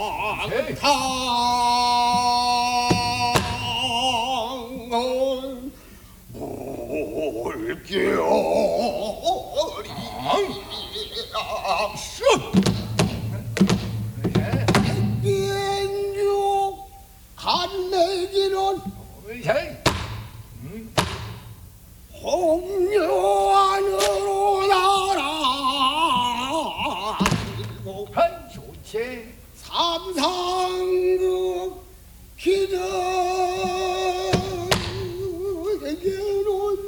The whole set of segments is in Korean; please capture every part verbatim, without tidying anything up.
당은 물결이야 빈죽 간내기는 홍련으로 날아가고 좋지. 삼상국 기적에게는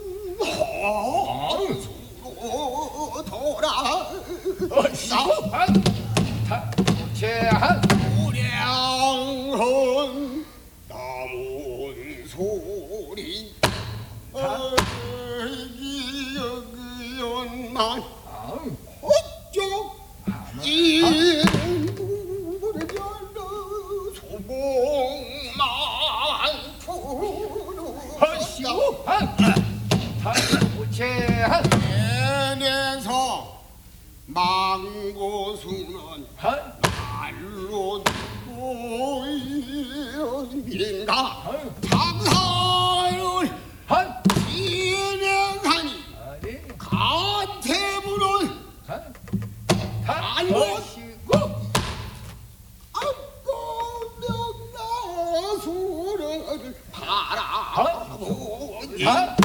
홍수로 돌아 좋지. 우량한 남은 소리 기억연만 어쩌 이물견 소봉만 푸르 애내서 망고수는 날로 보이는가 장사를 진행하니 간태부는 안고 안고 명나수를 바라보니